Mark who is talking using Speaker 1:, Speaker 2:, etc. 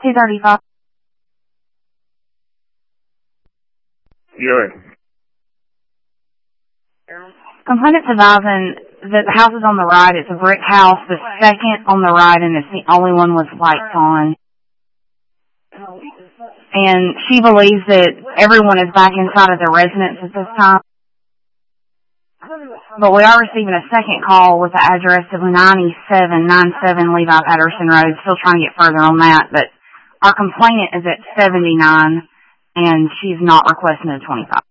Speaker 1: 235.
Speaker 2: Yeah.
Speaker 1: Complainant's advising that the house is on the right. It's a brick house. The second on the right, and it's the only one with lights on. And she believes that everyone is back inside of the residence at this time. But we are receiving a second call with the address of 9797 Levi Patterson Road. Still trying to get further on that, but our complainant is at 79, and she's not requesting a 25.